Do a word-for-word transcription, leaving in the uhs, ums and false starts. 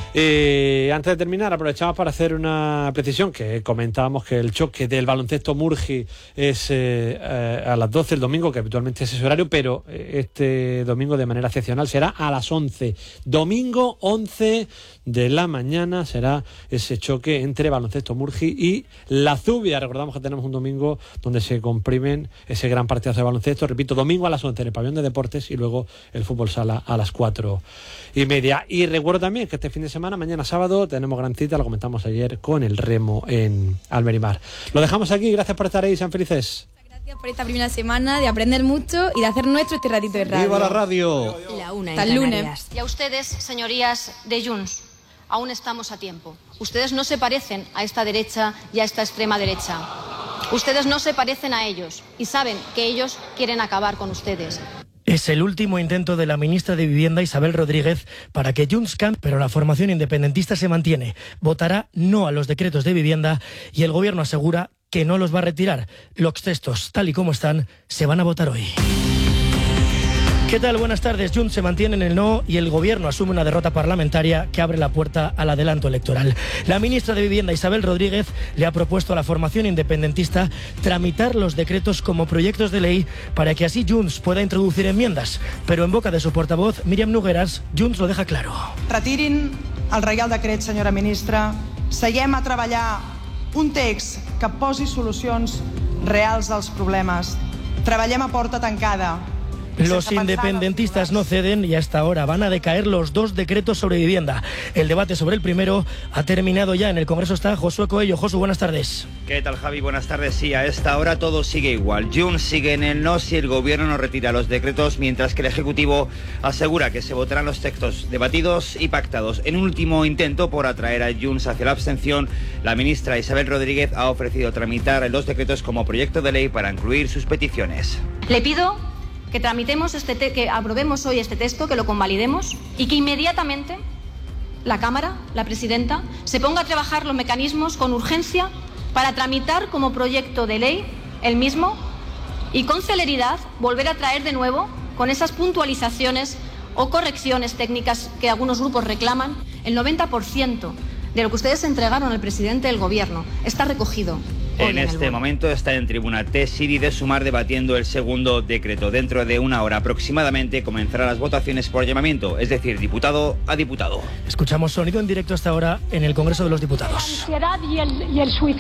Eh, antes de terminar, aprovechamos para hacer una precisión, que comentábamos que el choque del Baloncesto Murgi es eh, eh, a las doce el domingo, que habitualmente es ese horario, pero este domingo de manera excepcional será a las once. Domingo once de la mañana será ese choque entre Baloncesto Murgi y La Zubia. Recordamos que tenemos un domingo donde se comprimen ese gran partidazo de baloncesto. Repito, domingo a las once en el pabellón de deportes y luego el fútbol sala a las cuatro y media. Y recuerdo también que este fin de semana, mañana sábado, tenemos gran cita, lo comentamos ayer, con el remo en Almerimar. Lo dejamos aquí, gracias por estar ahí, sean felices. Gracias por esta primera semana, de aprender mucho y de hacer nuestro este ratito de radio. ¡Viva la radio! La una Hasta el lunes. Y a ustedes, señorías de Junts, aún estamos a tiempo. Ustedes no se parecen a esta derecha y a esta extrema derecha. Ustedes no se parecen a ellos y saben que ellos quieren acabar con ustedes. Es el último intento de la ministra de Vivienda, Isabel Rodríguez, para que Junts cambie, pero la formación independentista se mantiene. Votará no a los decretos de vivienda y el gobierno asegura que no los va a retirar. Los textos, tal y como están, se van a votar hoy. ¿Qué tal? Buenas tardes. Junts se mantiene en el no y el gobierno asume una derrota parlamentaria que abre la puerta al adelanto electoral. La ministra de Vivienda, Isabel Rodríguez, le ha propuesto a la formación independentista tramitar los decretos como proyectos de ley para que así Junts pueda introducir enmiendas. Pero en boca de su portavoz, Míriam Nogueras, Junts lo deja claro. Retirin el Reial Decret, senyora ministra. Seguem a treballar un text que posi solucions reals als problemes. Treballem a porta tancada. Los independentistas no ceden y hasta ahora van a decaer los dos decretos sobre vivienda. El debate sobre el primero ha terminado ya. En el Congreso está Josué Coello. Josu, buenas tardes. ¿Qué tal, Javi? Buenas tardes. Sí, a esta hora todo sigue igual. Junts sigue en el no si el gobierno no retira los decretos, mientras que el Ejecutivo asegura que se votarán los textos debatidos y pactados. En un último intento por atraer a Junts hacia la abstención, la ministra Isabel Rodríguez ha ofrecido tramitar los decretos como proyecto de ley para incluir sus peticiones. Le pido que tramitemos este te que aprobemos hoy este texto, que lo convalidemos y que inmediatamente la Cámara, la presidenta, se ponga a trabajar los mecanismos con urgencia para tramitar como proyecto de ley el mismo y con celeridad volver a traer de nuevo con esas puntualizaciones o correcciones técnicas que algunos grupos reclaman. El noventa por ciento de lo que ustedes entregaron al presidente del Gobierno está recogido. En este momento está en tribuna T. Siri de Sumar debatiendo el segundo decreto. Dentro de una hora aproximadamente comenzarán las votaciones por llamamiento, es decir, diputado a diputado. Escuchamos sonido en directo hasta ahora en el Congreso de los Diputados. La ansiedad y el, y el suicidio.